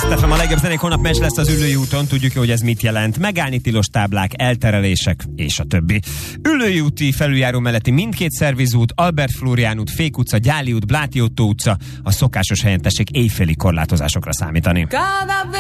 Best FM, a legjobb zenék holnap meccs lesz az Üllői úton, tudjuk jó, hogy ez mit jelent. Megállni tilos táblák, elterelések és a többi. Üllői úti felüljáró melletti mindkét szervizút, Albert Flórián út, Fék utca, Gyáli út, Bláti Ottó utca, a szokásos helyen tessék éjféli korlátozásokra számítani.